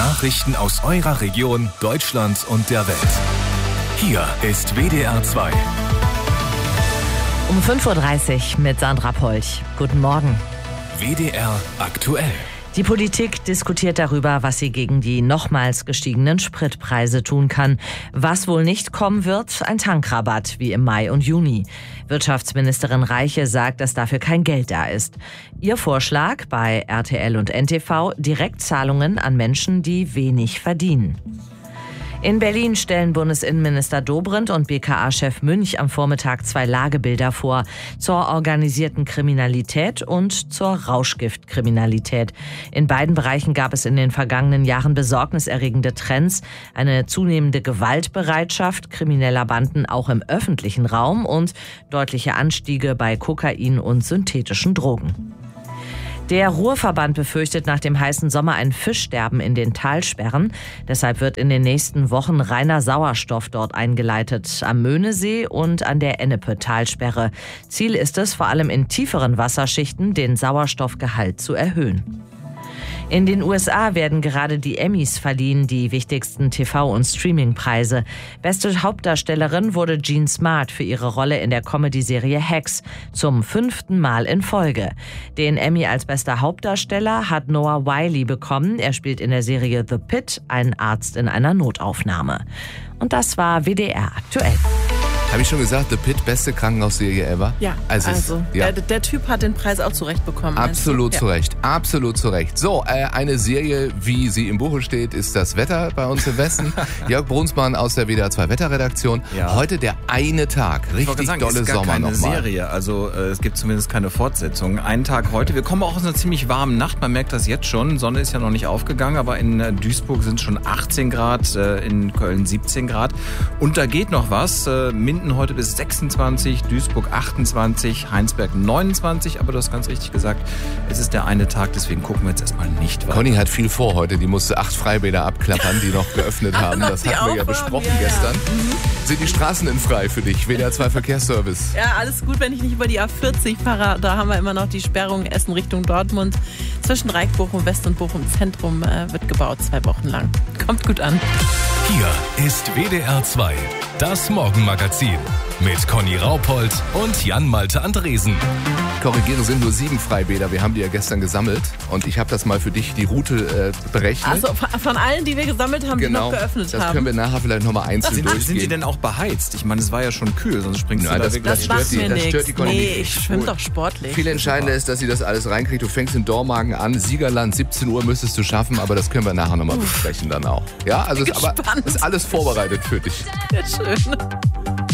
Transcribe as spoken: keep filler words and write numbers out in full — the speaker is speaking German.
Nachrichten aus eurer Region, Deutschland und der Welt. Hier ist W D R zwei. Um fünf Uhr dreißig mit Sandra Polch. Guten Morgen. W D R aktuell. Die Politik diskutiert darüber, was sie gegen die nochmals gestiegenen Spritpreise tun kann. Was wohl nicht kommen wird, ein Tankrabatt wie im Mai und Juni. Wirtschaftsministerin Reiche sagt, dass dafür kein Geld da ist. Ihr Vorschlag bei R T L und N T V: Direktzahlungen an Menschen, die wenig verdienen. In Berlin stellen Bundesinnenminister Dobrindt und B K A-Chef Münch am Vormittag zwei Lagebilder vor zur organisierten Kriminalität und zur Rauschgiftkriminalität. In beiden Bereichen gab es in den vergangenen Jahren besorgniserregende Trends, eine zunehmende Gewaltbereitschaft krimineller Banden auch im öffentlichen Raum und deutliche Anstiege bei Kokain und synthetischen Drogen. Der Ruhrverband befürchtet nach dem heißen Sommer ein Fischsterben in den Talsperren. Deshalb wird in den nächsten Wochen reiner Sauerstoff dort eingeleitet, am Möhnesee und an der Ennepe-Talsperre. Ziel ist es, vor allem in tieferen Wasserschichten den Sauerstoffgehalt zu erhöhen. In den U S A werden gerade die Emmys verliehen, die wichtigsten T V- und Streamingpreise. Beste Hauptdarstellerin wurde Jean Smart für ihre Rolle in der Comedy-Serie Hacks, zum fünften Mal in Folge. Den Emmy als bester Hauptdarsteller hat Noah Wyle bekommen. Er spielt in der Serie The Pit einen Arzt in einer Notaufnahme. Und das war W D R aktuell. Habe ich schon gesagt, The Pit, beste Krankenhausserie ever? Ja, also, also ja. Der, der Typ hat den Preis auch zurecht bekommen. Absolut ja. zu Recht, absolut zu Recht. So, äh, eine Serie, wie sie im Buche steht, ist das Wetter bei uns im Westen. Jörg Brunsmann aus der W D R zwei Wetterredaktion. Ja. Heute der eine Tag, richtig sagen, dolle ist gar Sommer keine nochmal. Serie, also äh, es gibt zumindest keine Fortsetzung. Einen Tag heute, wir kommen auch aus einer ziemlich warmen Nacht, man merkt das jetzt schon. Sonne ist ja noch nicht aufgegangen, aber in äh, Duisburg sind schon achtzehn Grad, äh, in Köln siebzehn Grad. Und da geht noch was, äh, Minden heute bis sechsundzwanzig, Duisburg achtundzwanzig, Heinsberg neunundzwanzig, aber du hast ganz richtig gesagt, es ist der eine Tag, deswegen gucken wir jetzt erstmal nicht weiter. Conny hat viel vor heute, die musste acht Freibäder abklappern, die noch geöffnet haben, das hatten wir ja besprochen ja, gestern. Ja. Mhm. Sind die Straßen denn frei für dich, W D R zwei Verkehrsservice? Ja, alles gut, wenn ich nicht über die A vierzig fahre, da haben wir immer noch die Sperrung Essen Richtung Dortmund. Zwischen Reik, Bochum West und Bochum Zentrum äh, wird gebaut, zwei Wochen lang. Kommt gut an. Hier ist W D R zwei, das Morgenmagazin mit Conny Raupold und Jan-Malte Andresen. Korrigiere, sind nur sieben Freibäder. Wir haben die ja gestern gesammelt und ich habe das mal für dich, die Route äh, berechnet. Also von allen, die wir gesammelt haben, genau, die noch geöffnet das haben. Das können wir nachher vielleicht nochmal einzeln sind, durchgehen. Sind die denn auch beheizt? Ich meine, es war ja schon kühl, sonst springst Nein, du da das, wirklich. das, das, stört die, das stört die Conny nee, nicht. ich schwimme doch sportlich. Viel entscheidender ist, dass sie das alles reinkriegt. Du fängst in Dormagen an, Siegerland, siebzehn Uhr müsstest du schaffen, aber das können wir nachher nochmal besprechen dann auch. Ja, also ist, aber ist alles vorbereitet für dich. Sehr schön.